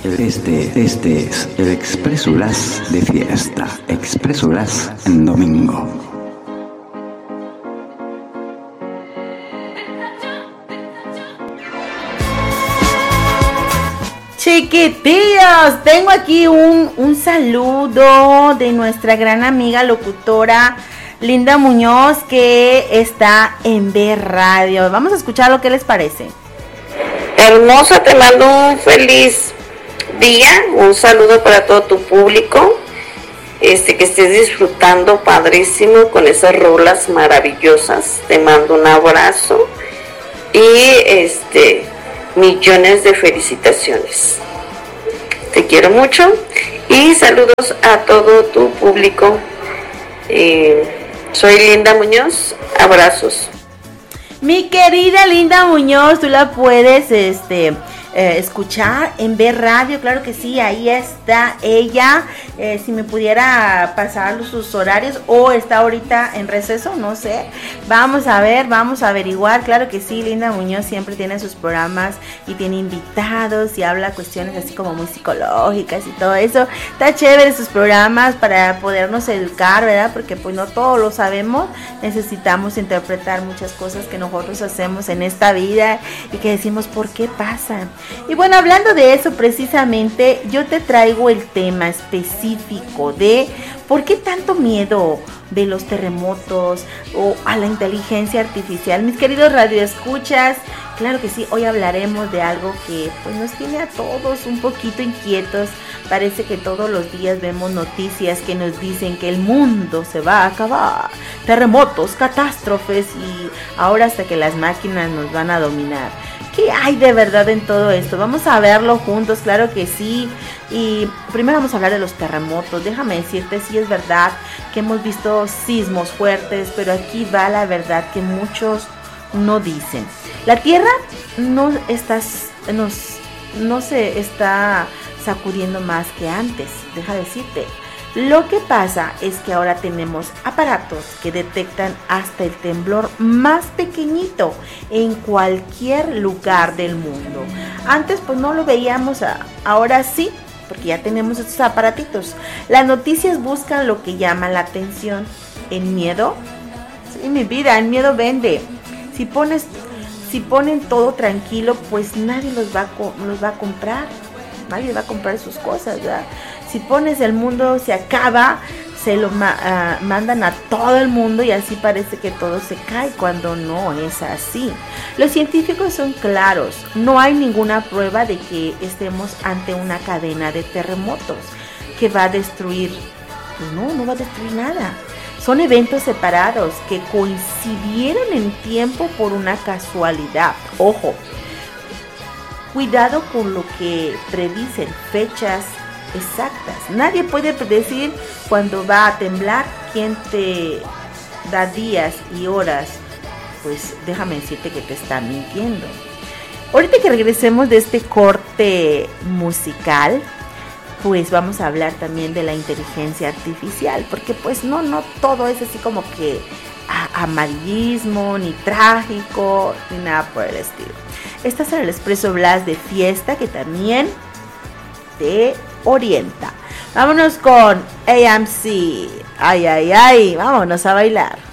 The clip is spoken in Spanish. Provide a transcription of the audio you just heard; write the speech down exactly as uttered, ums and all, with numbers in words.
Este, este es el Expreso Blas de fiesta. Expreso Blas en domingo. Chiquitillos, tengo aquí un, un saludo de nuestra gran amiga locutora Linda Muñoz, que está en B Radio. Vamos a escuchar lo que les parece. Hermosa, te mando un feliz día, un saludo para todo tu público, este que estés disfrutando padrísimo con esas rolas maravillosas. Te mando un abrazo y este millones de felicitaciones. Te quiero mucho y saludos a todo tu público. Eh, soy Linda Muñoz, abrazos. Mi querida Linda Muñoz, tú la puedes este eh, escuchar en B Radio, claro que sí, ahí está ella. Eh, si me pudiera pasar sus horarios, o está ahorita en receso, no sé. Vamos a ver, vamos a averiguar. Claro que sí, Linda Muñoz siempre tiene sus programas y tiene invitados y habla cuestiones así como muy psicológicas y todo eso. Está chévere sus programas para podernos educar, ¿verdad? Porque pues no todo lo sabemos, necesitamos interpretar muchas cosas que nosotros hacemos en esta vida y que decimos ¿por qué pasan? Y bueno, hablando de eso precisamente, yo te traigo el tema específico de ¿por qué tanto miedo de los terremotos o a la inteligencia artificial? Mis queridos radioescuchas, claro que sí, hoy hablaremos de algo que pues nos tiene a todos un poquito inquietos. Parece que todos los días vemos noticias que nos dicen que el mundo se va a acabar, terremotos, catástrofes, y ahora hasta que las máquinas nos van a dominar. ¿Qué hay de verdad en todo esto? Vamos a verlo juntos, claro que sí. Y primero vamos a hablar de los terremotos. Déjame decirte, sí es verdad que hemos visto sismos fuertes, pero aquí va la verdad que muchos no dicen. La Tierra no, está, nos, no se está sacudiendo más que antes, deja decirte. Lo que pasa es que ahora tenemos aparatos que detectan hasta el temblor más pequeñito en cualquier lugar del mundo. Antes pues no lo veíamos, ahora sí, porque ya tenemos estos aparatitos. Las noticias buscan lo que llama la atención. ¿El miedo? Sí, mi vida, el miedo vende. Si pones, si ponen todo tranquilo, pues nadie los va a, los va a comprar. Nadie va a comprar sus cosas, ¿verdad? Si pones el mundo se acaba, se lo ma- uh, mandan a todo el mundo y así parece que todo se cae, cuando no es así. Los científicos son claros, no hay ninguna prueba de que estemos ante una cadena de terremotos que va a destruir. Pues no, no va a destruir nada. Son eventos separados que coincidieron en tiempo por una casualidad. Ojo, cuidado con lo que predicen, fechas exactas. Nadie puede predecir cuándo va a temblar. Quien te da días y horas, pues déjame decirte que te está mintiendo. Ahorita que regresemos de este corte musical, pues vamos a hablar también de la inteligencia artificial, porque pues no, no todo es así como que amarillismo, ni trágico, ni nada por el estilo. Estás en el Expreso Blas de fiesta, que también te orienta. Vámonos con A M C. Ay, ay, ay. Vámonos a bailar.